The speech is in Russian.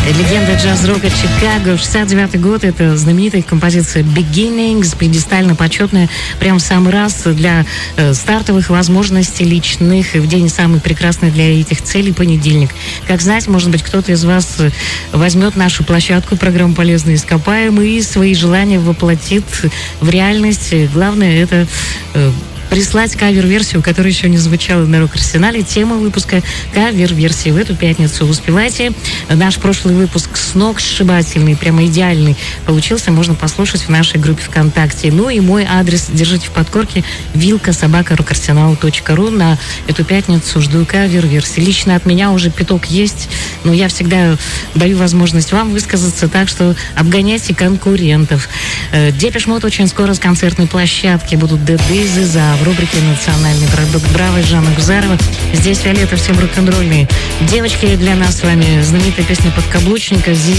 Легенда джаз-рока Чикаго, 69-й год. Это знаменитая композиция Beginnings, пьедестально-почетная, прям в самый раз для стартовых возможностей личных в день самый прекрасный для этих целей — понедельник. Как знать, может быть, кто-то из вас возьмет нашу площадку, программу «Полезные ископаемые», и свои желания воплотит в реальность. Главное — это прислать кавер-версию, которая еще не звучала на Рок-Арсенале. Тема выпуска — кавер-версии. В эту пятницу успевайте. Наш прошлый выпуск сногсшибательный, прямо идеальный получился. Можно послушать в нашей группе ВКонтакте. Ну и мой адрес держите в подкорке: vilka@rockarsenal.ru. На эту пятницу жду кавер-версии. Лично от меня уже пяток есть, но я всегда даю возможность вам высказаться, так что обгоняйте конкурентов. Депеш Мод очень скоро с концертной площадки. Будут Dead Daisies, а в рубрике «Национальный продукт» Браво и Жанна Гузарова. Здесь Виолетта, всем рок-н-ролльные девочки. Для нас с вами знаменитая песня «Подкаблучника».